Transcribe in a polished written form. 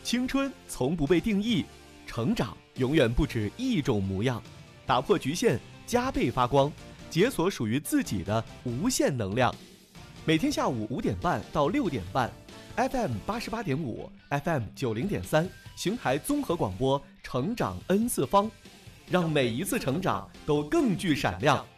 青春从不被定义，成长永远不止一种模样。打破局限，加倍发光，解锁属于自己的无限能量。每天下午5点半到6点半 ，FM 88.5 ，FM 90.3，邢台综合广播，成长 N 次方，让每一次成长都更具闪亮。